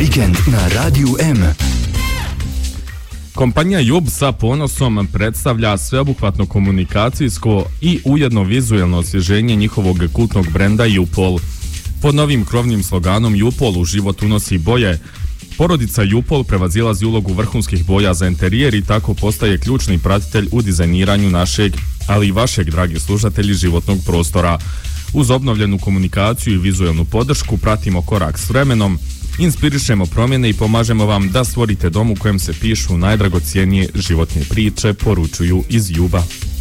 Vikend na Radiju M. Kompanija JUB sa ponosom predstavlja sveobuhvatno komunikacijsko i ujedno vizuelno osvježenje njihovog kultnog brenda Jupol. Pod novim krovnim sloganom Jupol u život unosi boje, porodica Jupol prevazilazi ulogu vrhunskih boja za interijer i tako postaje ključni pratitelj u dizajniranju našeg, ali i vašeg, dragi slušatelji, životnog prostora. Uz obnovljenu komunikaciju i vizuelnu podršku pratimo korak s vremenom, inspirišemo promjene i pomažemo vam da stvorite dom u kojem se pišu najdragocjenije životne priče, poručuju iz JUB-a.